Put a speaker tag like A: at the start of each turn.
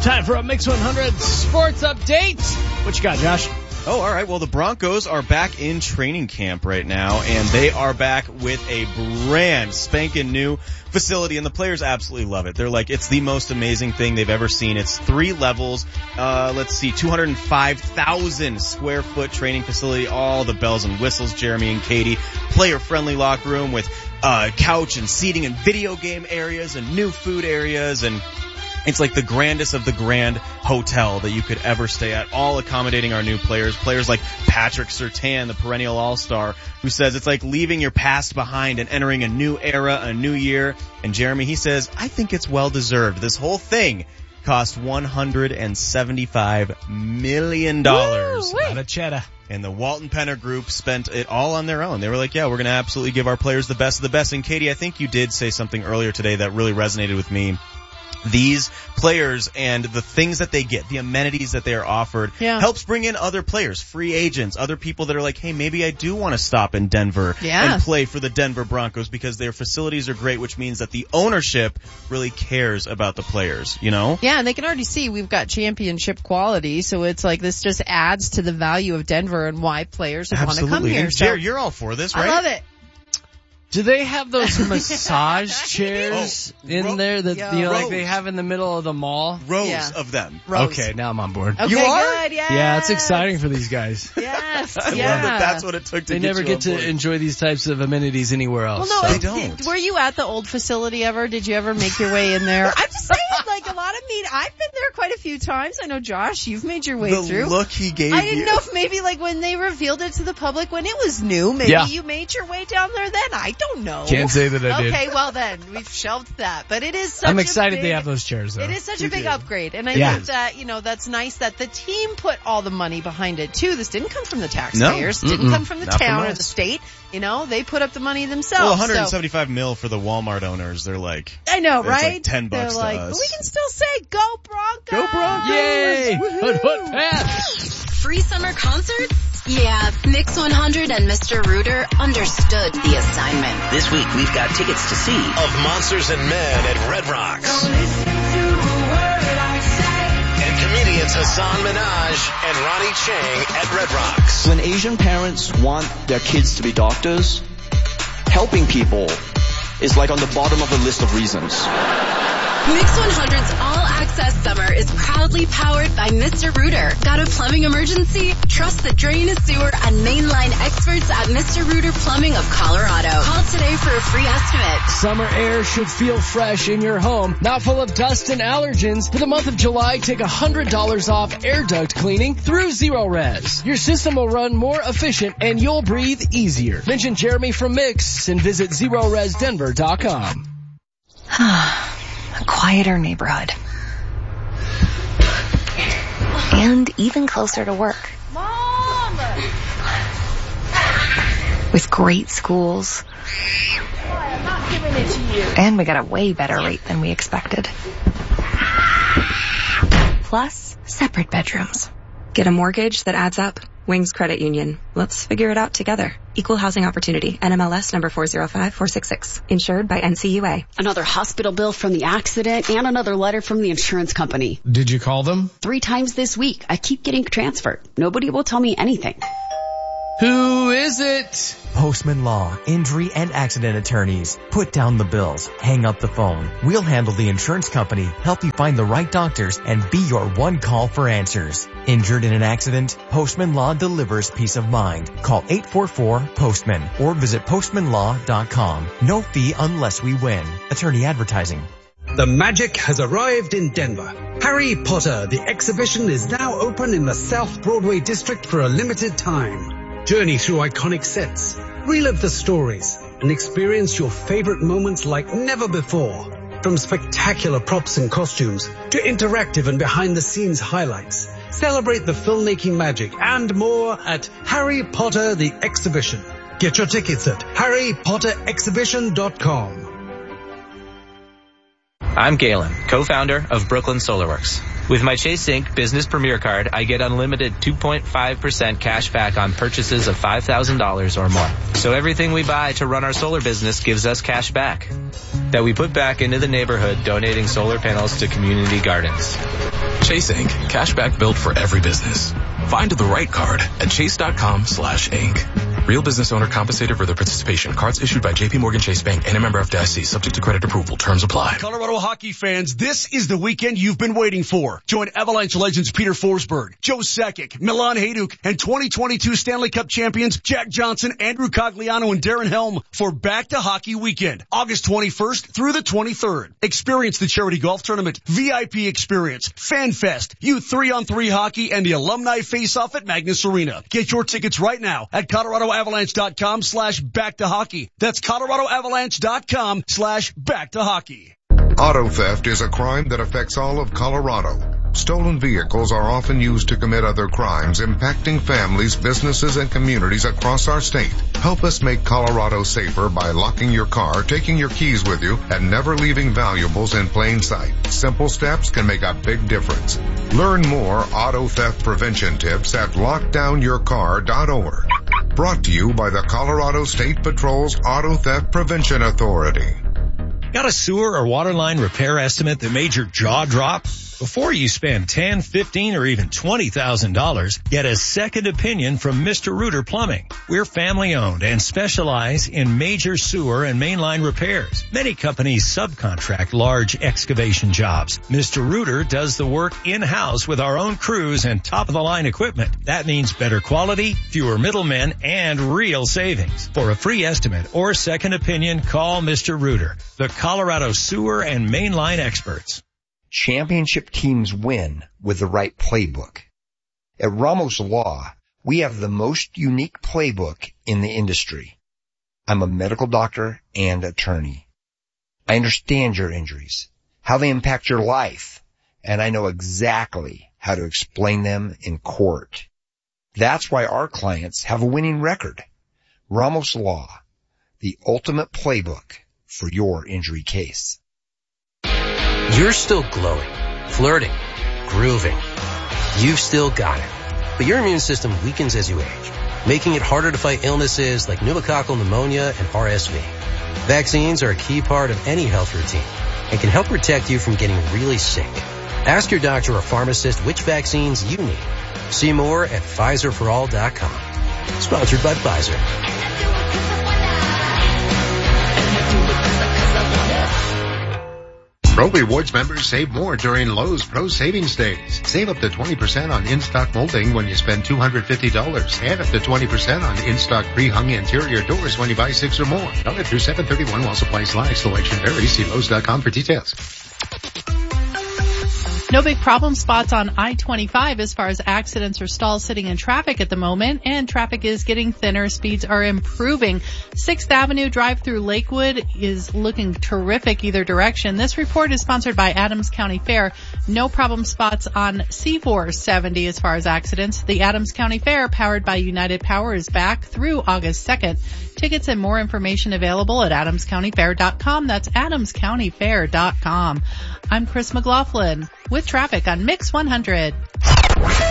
A: Time for a Mix 100 sports update. What you got, Josh?
B: Oh, all right. Well, the Broncos are back in training camp right now, and they are back with a brand spanking new facility, and the players absolutely love it. They're like, it's the most amazing thing they've ever seen. It's 3 levels. 205,000 square foot training facility, all the bells and whistles, Jeremy and Katie. Player-friendly locker room with couch and seating and video game areas and new food areas, and it's like the grandest of the grand hotel that you could ever stay at, all accommodating our new players. Players like Patrick Surtain, the perennial all-star, who says it's like leaving your past behind and entering a new era, a new year. And Jeremy, he says, I think it's well-deserved. This whole thing cost $175 million.
A: Not a cheddar.
B: And the Walton Penner Group spent it all on their own. They were like, yeah, we're going to absolutely give our players the best of the best. And Katie, I think you did say something earlier today that really resonated with me. These players and the things that they get, the amenities that they are offered, helps bring in other players, free agents, other people that are like, hey, maybe I do want to stop in Denver and play for the Denver Broncos because their facilities are great, which means that the ownership really cares about the players, you know?
C: Yeah, and they can already see we've got championship quality, so it's like this just adds to the value of Denver and why players want to come here.
B: And Jer, you're all for this, right?
C: I love it.
A: Do they have those massage chairs in there that like they have in the middle of the mall?
B: Rows of them.
A: Okay, now I'm on board.
C: Okay,
B: you are?
C: Good, yes.
A: Yeah, it's exciting for these guys.
C: Yes,
B: I love that that's what it took to
A: They never get to enjoy these types of amenities anywhere else.
C: Well, no,
B: they don't.
C: Were you at the old facility ever? Did you ever make your way in there? I'm just saying, like a lot of I've been there quite a few times. I know, Josh, you've made your way through.
B: The look he gave
C: I didn't know if maybe like when they revealed it to the public when it was new, maybe you made your way down there then. I don't know.
A: Can't say that I did.
C: Okay, well then, we've shelved that. But it is such
A: I'm excited they have those chairs, though.
C: It is such a big upgrade. And I think that, that's nice that the team put all the money behind it, too. This didn't come from the taxpayers. Didn't come from the town or the state. They put up the money themselves.
B: Well, $175 million for the Walmart owners. They're like,
C: I know, right?
B: It's like $10
C: They're like,
B: to us.
C: But we can still say, go Broncos!
B: Go Broncos!
A: Yay!
B: Woo-hoo!
D: Free summer concerts? Yeah, Mix 100 and Mr. Rooter understood the assignment.
E: This week we've got tickets to see Of Monsters and Men at Red Rocks. And comedians Hassan Minaj and Ronnie Chang at Red Rocks.
F: When Asian parents want their kids to be doctors, helping people is like on the bottom of a list of reasons.
D: Mix 100's all-access summer is proudly powered by Mr. Rooter. Got a plumbing emergency? Trust the drain, sewer, and mainline experts at Mr. Rooter Plumbing of Colorado. Call today for a free estimate.
A: Summer air should feel fresh in your home, not full of dust and allergens. For the month of July, take $100 off air duct cleaning through Zero Res. Your system will run more efficient and you'll breathe easier. Mention Jeremy from Mix and visit ZeroResDenver.com.
G: A quieter neighborhood. And even closer to work.
C: Mom!
G: With great schools.
C: I'm not giving it to you.
G: And we got a way better rate than we expected. Plus, separate bedrooms.
H: Get a mortgage that adds up. Wings Credit Union. Let's figure it out together. Equal housing opportunity. NMLS number 405466. Insured by NCUA.
I: Another hospital bill from the accident and another letter from the insurance company.
A: Did you call them?
I: 3 times this week. I keep getting transferred. Nobody will tell me anything.
A: Who is it?
J: Postman Law, injury and accident attorneys. Put down the bills. Hang up the phone. We'll handle the insurance company, help you find the right doctors, and be your one call for answers. Injured in an accident? Postman Law delivers peace of mind. Call 844-POSTMAN or visit postmanlaw.com. No fee unless we win. Attorney advertising.
K: The magic has arrived in Denver. Harry Potter, the exhibition, is now open in the South Broadway district for a limited time. Journey through iconic sets, relive the stories, and experience your favorite moments like never before. From spectacular props and costumes to interactive and behind-the-scenes highlights, celebrate the filmmaking magic and more at Harry Potter the Exhibition. Get your tickets at harrypotterexhibition.com.
L: I'm Galen, co-founder of Brooklyn SolarWorks. With my Chase Inc. Business Premier Card, I get unlimited 2.5% cash back on purchases of $5,000 or more. So everything we buy to run our solar business gives us cash back that we put back into the neighborhood, donating solar panels to community gardens.
M: Chase Inc. Cashback built for every business. Find the right card at chase.com/Inc. Real business owner compensated for their participation. Cards issued by J.P. Morgan Chase Bank and a member FDIC. Subject to credit approval. Terms apply.
N: Colorado hockey fans, this is the weekend you've been waiting for. Join Avalanche legends Peter Forsberg, Joe Sakic, Milan Hajduk, and 2022 Stanley Cup champions Jack Johnson, Andrew Cogliano, and Darren Helm for Back to Hockey Weekend, August 21st through the 23rd. Experience the charity golf tournament, VIP experience, Fan Fest, Youth 3-on-3 hockey, and the Alumni Face-Off at Magnus Arena. Get your tickets right now at ColoradoAvalanche.com/back-to-hockey. That's ColoradoAvalanche.com/back-to-hockey.
O: Auto theft is a crime that affects all of Colorado. Stolen vehicles are often used to commit other crimes, impacting families, businesses, and communities across our state. Help us make Colorado safer by locking your car, taking your keys with you, and never leaving valuables in plain sight. Simple steps can make a big difference. Learn more auto theft prevention tips at lockdownyourcar.org. Brought to you by the Colorado State Patrol's Auto Theft Prevention Authority.
P: Got a sewer or water line repair estimate that made your jaw drop? Before you spend $10,000, $15,000, or even $20,000, get a second opinion from Mr. Rooter Plumbing. We're family owned and specialize in major sewer and mainline repairs. Many companies subcontract large excavation jobs. Mr. Rooter does the work in-house with our own crews and top-of-the-line equipment. That means better quality, fewer middlemen, and real savings. For a free estimate or second opinion, call Mr. Rooter, the Colorado sewer and mainline experts.
Q: Championship teams win with the right playbook. At Ramos Law, we have the most unique playbook in the industry. I'm a medical doctor and attorney. I understand your injuries, how they impact your life, and I know exactly how to explain them in court. That's why our clients have a winning record. Ramos Law, the ultimate playbook for your injury case.
R: You're still glowing, flirting, grooving. You've still got it. But your immune system weakens as you age, making it harder to fight illnesses like pneumococcal pneumonia and RSV. Vaccines are a key part of any health routine and can help protect you from getting really sick. Ask your doctor or pharmacist which vaccines you need. See more at PfizerForAll.com. Sponsored by Pfizer.
S: Pro Rewards members save more during Lowe's Pro Savings Days. Save up to 20% on in-stock molding when you spend $250 and up to 20% on in-stock pre-hung interior doors when you buy 6 or more. Valid through 7/31 while supplies last. Selection varies. See Lowe's.com for details.
T: No big problem spots on I-25 as far as accidents or stalls sitting in traffic at the moment, and traffic is getting thinner. Speeds are improving. 6th Avenue drive through Lakewood is looking terrific either direction. This report is sponsored by Adams County Fair. No problem spots on C470 as far as accidents. The Adams County Fair, powered by United Power, is back through August 2nd. Tickets and more information available at adamscountyfair.com. That's adamscountyfair.com. I'm Chris McLaughlin with traffic on Mix 100.